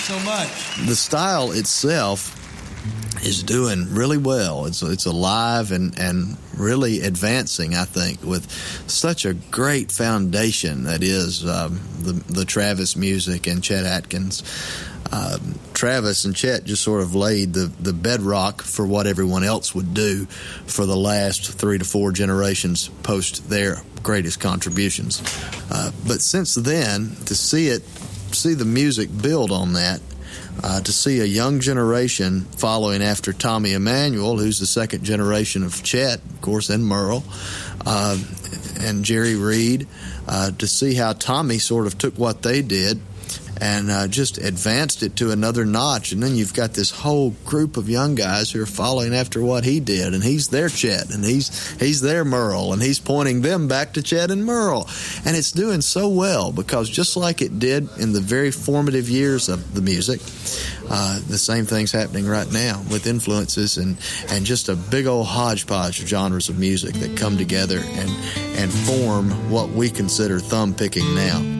so much. The style itself is doing really well. It's alive and really advancing, I think, with such a great foundation that is the Travis music and Chet Atkins. Travis and Chet just sort of laid the bedrock for what everyone else would do for the last 3 to 4 generations post their greatest contributions. But since then, to see the music build on that, to see a young generation following after Tommy Emmanuel, who's the second generation of Chet, of course, and Merle, and Jerry Reed, to see how Tommy sort of took what they did and just advanced it to another notch. And then you've got this whole group of young guys who are following after what he did, and he's their Chet, and he's their Merle, and he's pointing them back to Chet and Merle. And it's doing so well because just like it did in the very formative years of the music, the same thing's happening right now with influences and just a big old hodgepodge of genres of music that come together and form what we consider thumb picking now.